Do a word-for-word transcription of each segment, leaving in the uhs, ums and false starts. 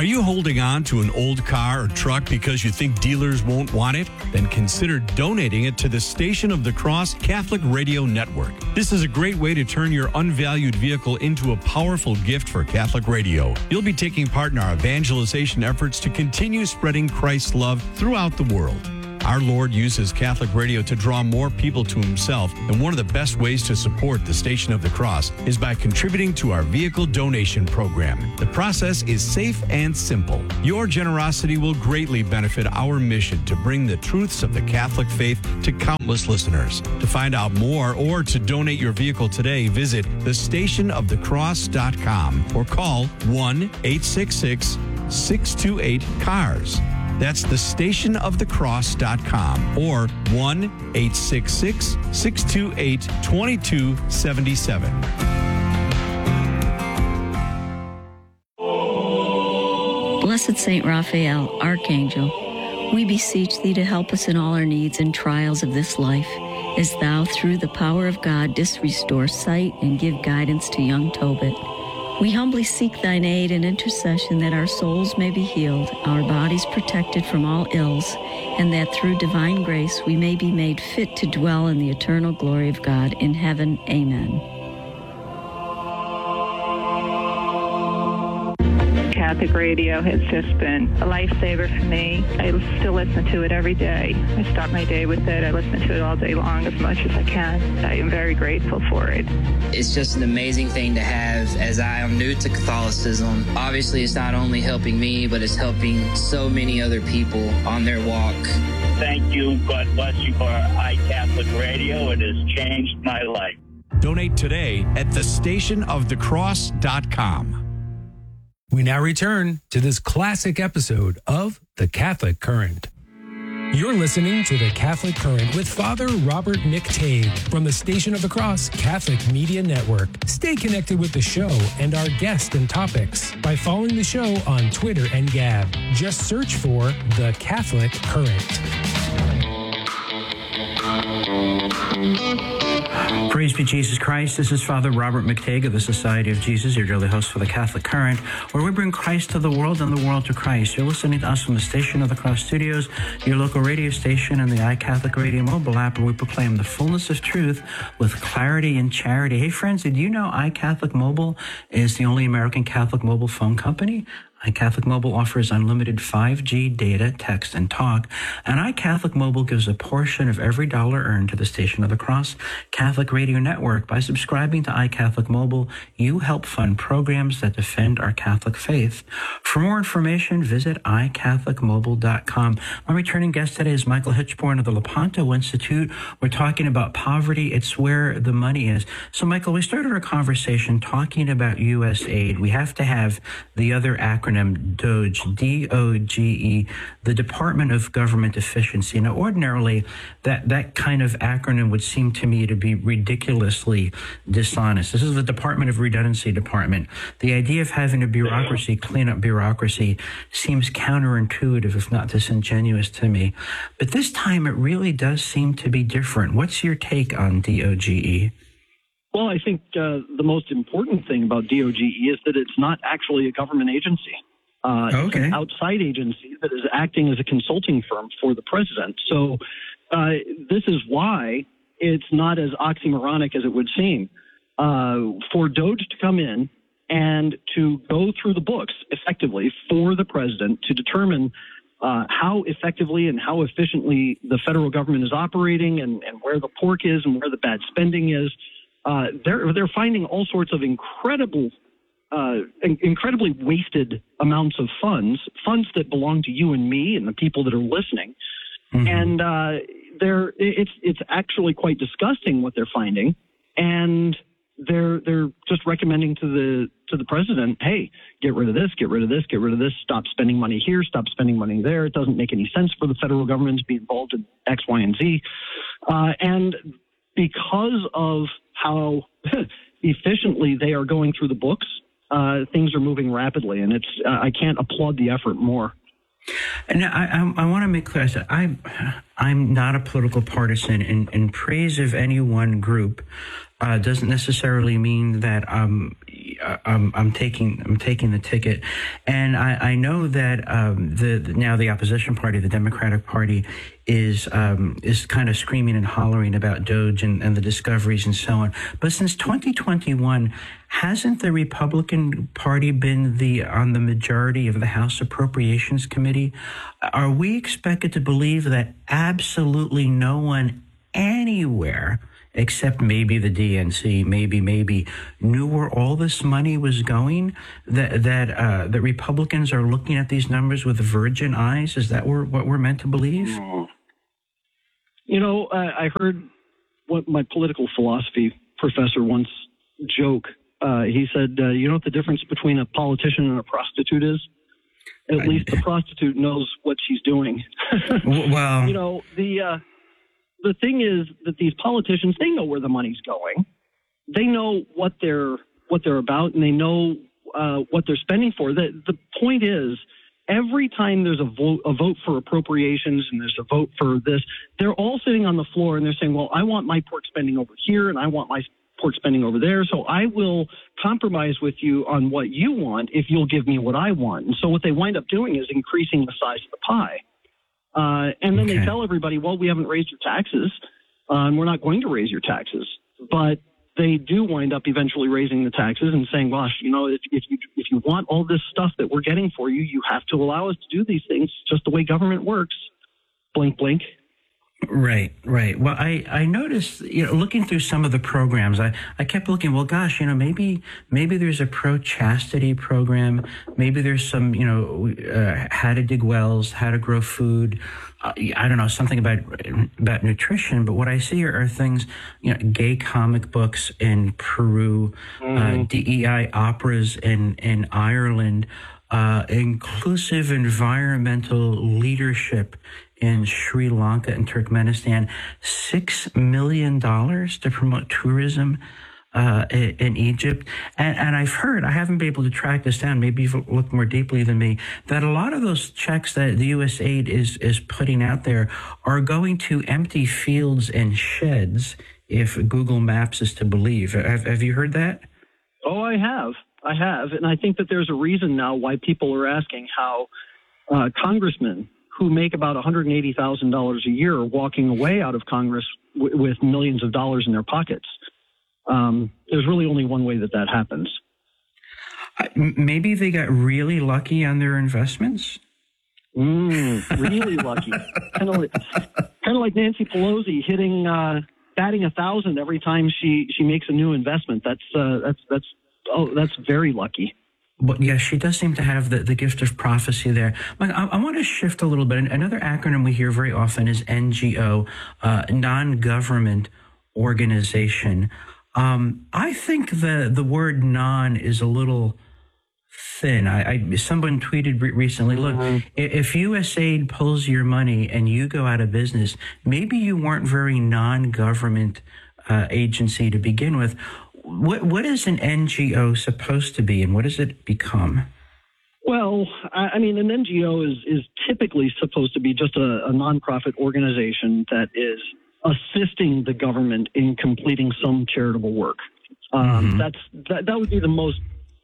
Are you holding on to an old car or truck because you think dealers won't want it? Then consider donating it to the Station of the Cross Catholic Radio Network. This is a great way to turn your unvalued vehicle into a powerful gift for Catholic radio. You'll be taking part in our evangelization efforts to continue spreading Christ's love throughout the world. Our Lord uses Catholic radio to draw more people to himself, and one of the best ways to support the Station of the Cross is by contributing to our vehicle donation program. The process is safe and simple. Your generosity will greatly benefit our mission to bring the truths of the Catholic faith to countless listeners. To find out more or to donate your vehicle today, visit the station of the cross dot com or call one eight six six, six two eight, C A R S. That's the station of the cross dot com or one eight six six, six two eight, two two seven seven. Blessed Saint Raphael, Archangel, we beseech thee to help us in all our needs and trials of this life, as thou, through the power of God, didst restore sight and give guidance to young Tobit. We humbly seek thine aid and intercession that our souls may be healed, our bodies protected from all ills, and that through divine grace we may be made fit to dwell in the eternal glory of God in heaven. Amen. Catholic radio has just been a lifesaver for me. I still listen to it every day. I start my day with it. I listen to it all day long as much as I can. I am very grateful for it. It's just an amazing thing to have, as I am new to Catholicism. Obviously, it's not only helping me, but it's helping so many other people on their walk. Thank you. God bless you for iCatholic Radio. It has changed my life. Donate today at the station of the cross dot com. We now return to this classic episode of The Catholic Current. You're listening to The Catholic Current with Father Robert McTague from the Station of the Cross Catholic Media Network. Stay connected with the show and our guests and topics by following the show on Twitter and Gab. Just search for The Catholic Current. Praise be Jesus Christ. This is Father Robert McTague of the Society of Jesus, your daily host for the Catholic Current, where we bring Christ to the world and the world to Christ. You're listening to us from the Station of the Cross Studios, your local radio station, and the iCatholic Radio mobile app, where we proclaim the fullness of truth with clarity and charity. Hey, friends, did you know iCatholic Mobile is the only American Catholic mobile phone company? iCatholic Mobile offers unlimited five G data, text, and talk, and iCatholic Mobile gives a portion of every dollar earned to the Station of the Cross Catholic Radio Network. By subscribing to iCatholic Mobile, you help fund programs that defend our Catholic faith. For more information, visit i catholic mobile dot com. My returning guest today is Michael Hitchborn of the Lepanto Institute. We're talking about poverty. It's where the money is. So, Michael, we started our conversation talking about U S aid. We have to have the other acronym, DOGE, D O G E, the Department of Government Efficiency. Now, ordinarily, that, that kind of acronym would seem to me to be ridiculously dishonest. This is the Department of Redundancy Department. The idea of having a bureaucracy clean up bureaucracy seems counterintuitive, if not disingenuous to me. But this time, it really does seem to be different. What's your take on D O G E? Well, I think uh, the most important thing about D O G E is that it's not actually a government agency. Uh, okay. It's an outside agency that is acting as a consulting firm for the president. So uh, this is why it's not as oxymoronic as it would seem. Uh, for DOGE to come in and to go through the books effectively for the president to determine uh, how effectively and how efficiently the federal government is operating and, and where the pork is and where the bad spending is, Uh, they're they're finding all sorts of incredible, uh, in, incredibly wasted amounts of funds, funds that belong to you and me and the people that are listening, mm-hmm. and uh, they're it's it's actually quite disgusting what they're finding, and they're they're just recommending to the to the president, hey, get rid of this, get rid of this, get rid of this, stop spending money here, stop spending money there. It doesn't make any sense for the federal government to be involved in X, Y, and Z, uh, and because of how efficiently they are going through the books, uh, things are moving rapidly, and it's uh, I can't applaud the effort more. And I, I, I want to make clear, I, said, I I'm not a political partisan, and, and praise of any one group uh, doesn't necessarily mean that um, I'm, I'm taking I'm taking the ticket. And I, I know that um, the, the now the opposition party, the Democratic Party, is um, is kind of screaming and hollering about Doge and, and the discoveries and so on. But since twenty twenty-one, hasn't the Republican Party been the on the majority of the House Appropriations Committee? Are we expected to believe that absolutely no one anywhere, except maybe the D N C, maybe, maybe, knew where all this money was going? That that uh, that Republicans are looking at these numbers with virgin eyes? Is that what we're meant to believe? You know, I, I heard what my political philosophy professor once joke. Uh, he said, uh, you know what the difference between a politician and a prostitute is? At least the prostitute knows what she's doing. Well, you know, the uh, the thing is that these politicians, they know where the money's going. They know what they're what they're about, and they know uh, what they're spending for. The the point is, every time there's a vote a vote for appropriations and there's a vote for this, they're all sitting on the floor and they're saying, well, I want my pork spending over here and I want my pork spending over there, so I will compromise with you on what you want if you'll give me what I want. And so what they wind up doing is increasing the size of the pie. Uh, and then okay. they tell everybody, well, we haven't raised your taxes, uh, and we're not going to raise your taxes. But they do wind up eventually raising the taxes and saying, gosh, you know, if, if you if you want all this stuff that we're getting for you, you have to allow us to do these things, just the way government works. Blink, blink. Right, right. Well, I, I noticed, you know, looking through some of the programs, I, I kept looking, well, gosh, you know, maybe maybe there's a pro-chastity program. Maybe there's some, you know, uh, how to dig wells, how to grow food. Uh, I don't know, something about about nutrition. But what I see are, are things, you know, gay comic books in Peru, mm. uh, D E I operas in, in Ireland, uh, inclusive environmental leadership in Sri Lanka and Turkmenistan, six million dollars to promote tourism uh, in Egypt. And, and I've heard, I haven't been able to track this down, maybe you've looked more deeply than me, that a lot of those checks that the U S aid is, is putting out there are going to empty fields and sheds, if Google Maps is to believe. Have, have you heard that? Oh, I have. I have. And I think that there's a reason now why people are asking how uh, congressmen who make about one hundred eighty thousand dollars a year are walking away out of Congress w- with millions of dollars in their pockets. Um, there's really only one way that that happens. Uh, maybe they got really lucky on their investments? Mm, really lucky. Kind of like, kind of like Nancy Pelosi hitting, uh, batting a thousand every time she, she makes a new investment. That's, uh, that's, that's, oh, that's very lucky. But yes, she does seem to have the, the gift of prophecy there. Mike, I, I want to shift a little bit. Another acronym we hear very often is N G O, uh, non-government organization. Um, I think the, the word non is a little thin. I, I someone tweeted re- recently, look, mm-hmm. if U S aid pulls your money and you go out of business, maybe you weren't very non-government uh, agency to begin with. What what is an N G O supposed to be, and what does it become? Well, I mean, an N G O is, is typically supposed to be just a, a nonprofit organization that is assisting the government in completing some charitable work. Um, mm-hmm. That's that, that would be the most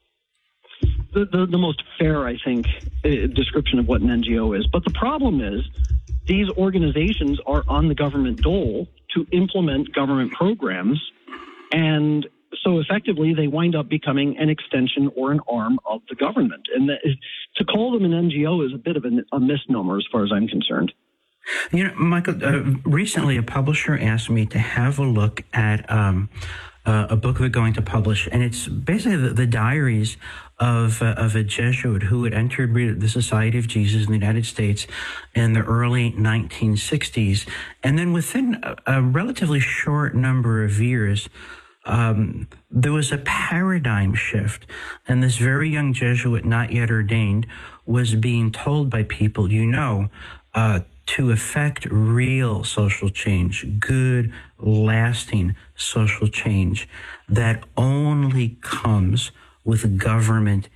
the, the, the most fair, I think, uh, description of what an N G O is. But the problem is these organizations are on the government dole to implement government programs, and so effectively, they wind up becoming an extension or an arm of the government. And that is, to call them an N G O is a bit of a, a misnomer as far as I'm concerned. You know, Michael, uh, recently a publisher asked me to have a look at um, uh, a book they're going to publish, and it's basically the, the diaries of uh, of a Jesuit who had entered the Society of Jesus in the United States in the early nineteen sixties. And then within a, a relatively short number of years, Um, there was a paradigm shift, and this very young Jesuit, not yet ordained, was being told by people, you know, uh, to effect real social change, good, lasting social change, that only comes with government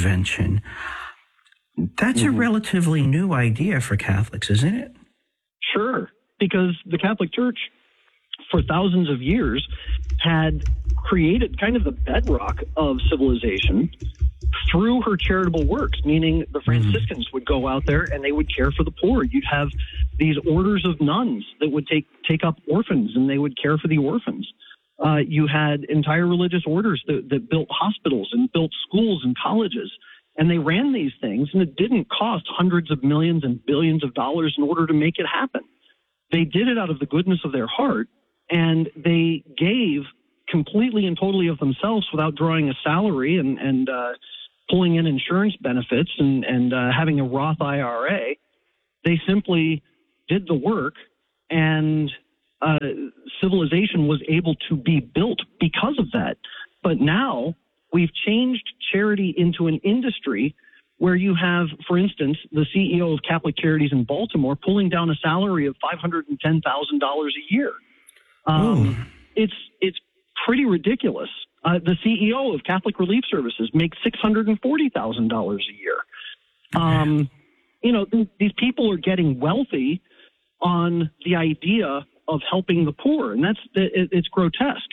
intervention. That's mm-hmm. a relatively new idea for Catholics, isn't it? Sure, because the Catholic Church for thousands of years had created kind of the bedrock of civilization through her charitable works, meaning the Franciscans would go out there and they would care for the poor. You'd have these orders of nuns that would take take up orphans and they would care for the orphans. Uh, you had entire religious orders that, that built hospitals and built schools and colleges, and they ran these things, and it didn't cost hundreds of millions and billions of dollars in order to make it happen. They did it out of the goodness of their heart, and they gave completely and totally of themselves without drawing a salary and, and uh, pulling in insurance benefits and, and uh, having a Roth I R A. They simply did the work, and uh, civilization was able to be built because of that. But now we've changed charity into an industry where you have, for instance, the C E O of Catholic Charities in Baltimore pulling down a salary of five hundred ten thousand dollars a year. Um, it's it's pretty ridiculous. Uh, the C E O of Catholic Relief Services makes six hundred forty thousand dollars a year. Um, you know, th- these people are getting wealthy on the idea of helping the poor, and that's it, it's grotesque.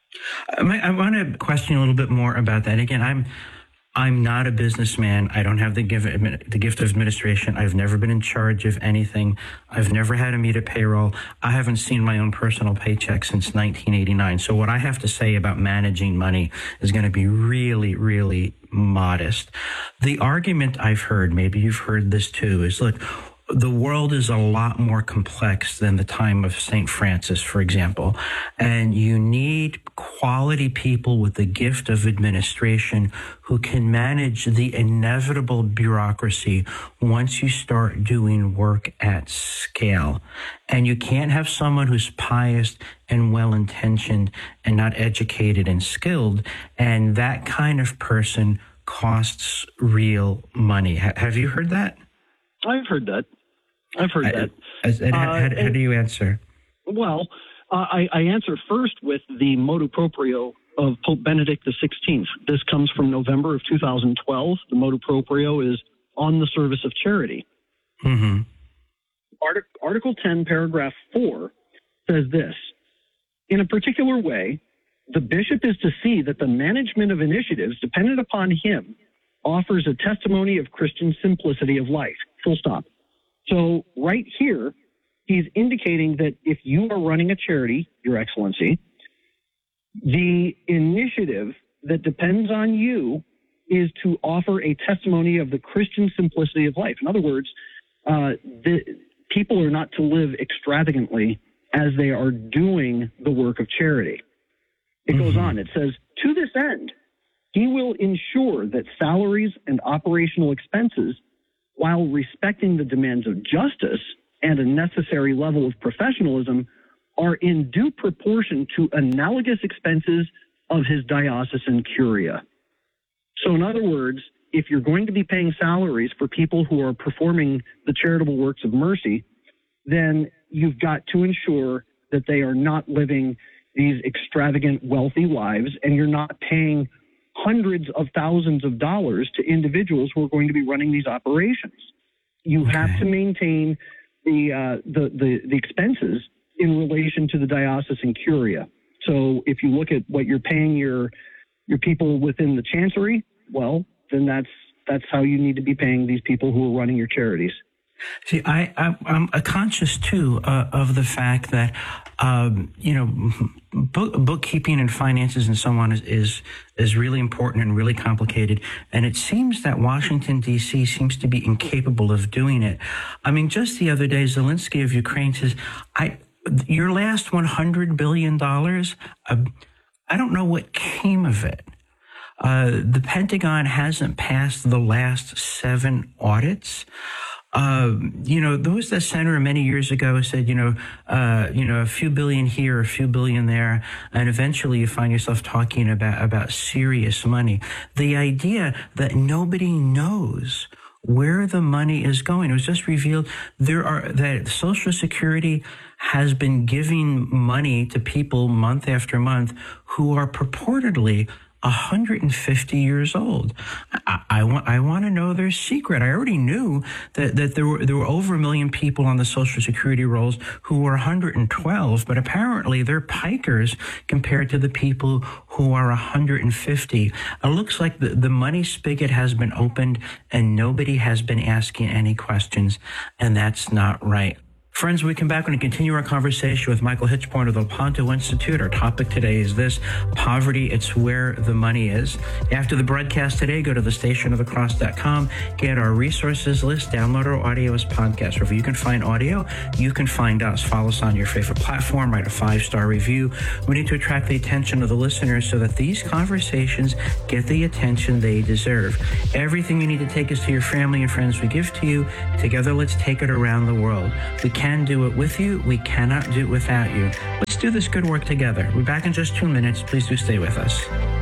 I, I want to question you a little bit more about that. Again, I'm I'm not a businessman. I don't have the gift, the gift of administration. I've never been in charge of anything. I've never had to meet a payroll. I haven't seen my own personal paycheck since nineteen eighty-nine. So what I have to say about managing money is going to be really, really modest. The argument I've heard, maybe you've heard this too, is look, the world is a lot more complex than the time of Saint Francis, for example, and you need quality people with the gift of administration who can manage the inevitable bureaucracy once you start doing work at scale. And you can't have someone who's pious and well-intentioned and not educated and skilled, and that kind of person costs real money. Ha- have you heard that? I've heard that. I've heard that. Uh, uh, how, how, how do you answer? Well, uh, I, I answer first with the motu proprio of Pope Benedict the sixteenth. This comes from November of two thousand twelve. The motu proprio is on the service of charity. Mm-hmm. Artic- Article ten, paragraph four says this: in a particular way, the bishop is to see that the management of initiatives dependent upon him offers a testimony of Christian simplicity of life. Full stop. So right here, he's indicating that if you are running a charity, Your Excellency, the initiative that depends on you is to offer a testimony of the Christian simplicity of life. In other words, uh, the people are not to live extravagantly as they are doing the work of charity. It mm-hmm. goes on. It says, to this end, he will ensure that salaries and operational expenses, while respecting the demands of justice and a necessary level of professionalism, are in due proportion to analogous expenses of his diocesan curia. So in other words, if you're going to be paying salaries for people who are performing the charitable works of mercy, then you've got to ensure that they are not living these extravagant, wealthy lives, and you're not paying hundreds of thousands of dollars to individuals who are going to be running these operations. You okay. have to maintain the, uh, the the the expenses in relation to the diocesan curia. So if you look at what you're paying your your people within the chancery, well, then that's that's how you need to be paying these people who are running your charities. See, I, I, I'm conscious, too, uh, of the fact that, um, you know, book, bookkeeping and finances and so on is, is is really important and really complicated. And it seems that Washington, D C seems to be incapable of doing it. I mean, just the other day, Zelensky of Ukraine says, I, your last one hundred billion dollars, uh, I don't know what came of it. Uh, the Pentagon hasn't passed the last seven audits. Uh, you know, there was that senator many years ago who said, you know, uh, you know, a few billion here, a few billion there, and eventually you find yourself talking about, about serious money. The idea that nobody knows where the money is going. It was just revealed there are, that Social Security has been giving money to people month after month who are purportedly one hundred fifty years old. I, I want I want to know their secret. I already knew that, that there were there were over a million people on the Social Security rolls who were one hundred twelve, but apparently they're pikers compared to the people who are one hundred fifty. It looks like the, the money spigot has been opened and nobody has been asking any questions, and that's not right. Friends, when we come back, we're going to continue our conversation with Michael Hitchpoint of the Lepanto Institute. Our topic today is this: poverty, it's where the money is. After the broadcast today, go to the station of the cross dot com, get our resources list, download our audio as podcast. Wherever you can find audio, you can find us. Follow us on your favorite platform, write a five-star review. We need to attract the attention of the listeners so that these conversations get the attention they deserve. Everything you need to take us to your family and friends we give to you. Together, let's take it around the world. We can do it with you. We cannot do it without you. Let's do this good work together. We're back in just two minutes. Please do stay with us.